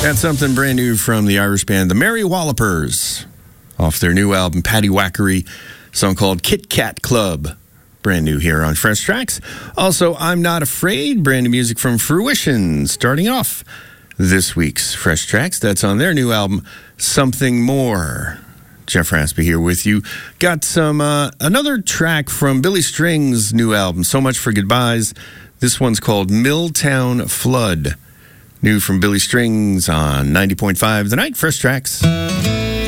That's something brand new from the Irish band The Merry Wallopers off their new album Paddy Wackery, song called Kit Kat Club. Brand new here on Fresh Tracks. Also, I'm Not Afraid, brand new music from Fruition, starting off this week's Fresh Tracks. That's on their new album, Something More. Jeff Raspy here with you. Got some another track from Billy String's new album, So Much for Goodbyes. This one's called Milltown Flood. New from Billy Strings on 90.5 The Night. Fresh Tracks.